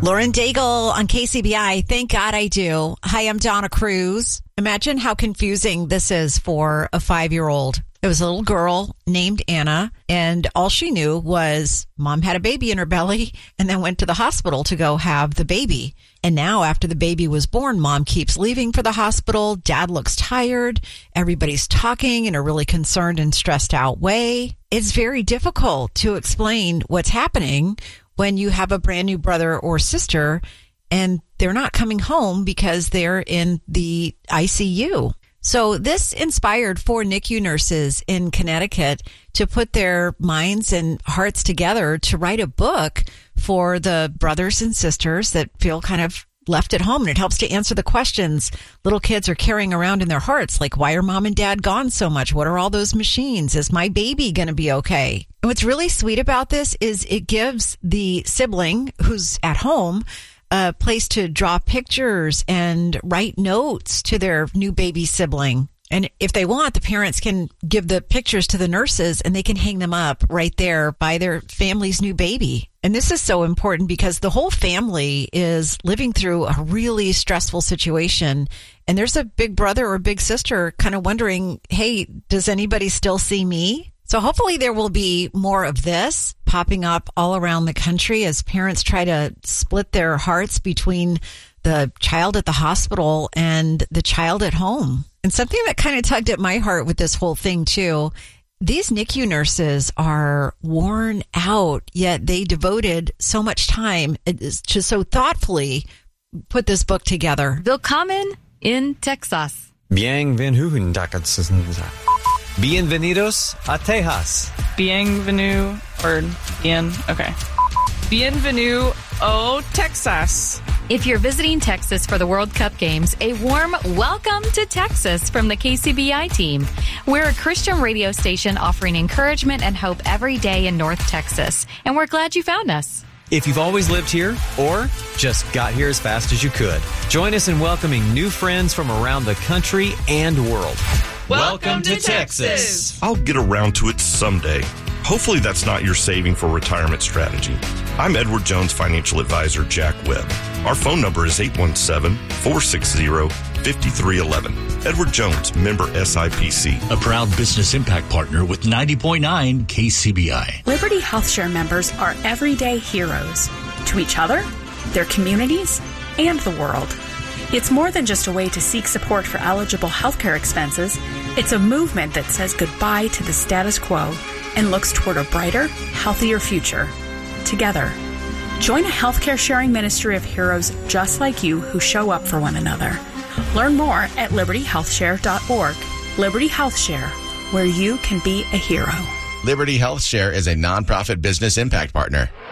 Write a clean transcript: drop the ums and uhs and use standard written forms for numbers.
Lauren Daigle on KCBI. Thank God I do. Hi, I'm Donna Cruz. Imagine how confusing this is for a 5-year-old. It was a little girl named Anna, and all she knew was mom had a baby in her belly and then went to the hospital to go have the baby. And now after the baby was born, mom keeps leaving for the hospital. Dad looks tired. Everybody's talking in a really concerned and stressed out way. It's very difficult to explain what's happening when you have a brand new brother or sister and they're not coming home because they're in the ICU. So this inspired 4 NICU nurses in Connecticut to put their minds and hearts together to write a book for the brothers and sisters that feel kind of left at home. And it helps to answer the questions little kids are carrying around in their hearts, like, why are mom and dad gone so much? What are all those machines? Is my baby going to be okay? And what's really sweet about this is it gives the sibling who's at home a place to draw pictures and write notes to their new baby sibling. And if they want, the parents can give the pictures to the nurses and they can hang them up right there by their family's new baby. And this is so important because the whole family is living through a really stressful situation. And there's a big brother or big sister kind of wondering, hey, does anybody still see me? So hopefully there will be more of this popping up all around the country as parents try to split their hearts between the child at the hospital and the child at home. And something that kind of tugged at my heart with this whole thing too, these NICU nurses are worn out, yet they devoted so much time to so thoughtfully put this book together. Willkommen in Texas. Bienvenidos a Texas. Bienvenue okay. Bienvenue au Texas. If you're visiting Texas for the World Cup games, a warm welcome to Texas from the KCBI team. We're a Christian radio station offering encouragement and hope every day in North Texas, and we're glad you found us. If you've always lived here or just got here as fast as you could, join us in welcoming new friends from around the country and world. Welcome to Texas. I'll get around to it someday. Hopefully that's not your saving for retirement strategy. I'm Edward Jones financial advisor Jack Webb. Our phone number is 817-460-5311. Edward Jones, member SIPC. A proud business impact partner with 90.9 KCBI. Liberty HealthShare members are everyday heroes to each other, their communities, and the world. It's more than just a way to seek support for eligible healthcare expenses. It's a movement that says goodbye to the status quo and looks toward a brighter, healthier future. Together, join a healthcare sharing ministry of heroes just like you who show up for one another. Learn more at libertyhealthshare.org. Liberty HealthShare, where you can be a hero. Liberty HealthShare is a nonprofit business impact partner.